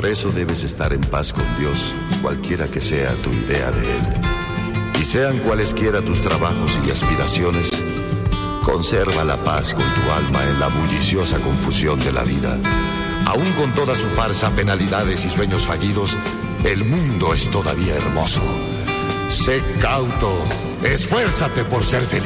eso debes estar en paz con Dios, cualquiera que sea tu idea de Él. Y sean cualesquiera tus trabajos y aspiraciones, conserva la paz con tu alma en la bulliciosa confusión de la vida. Aún con toda su farsa, penalidades y sueños fallidos, el mundo es todavía hermoso. Sé cauto, esfuérzate por ser feliz.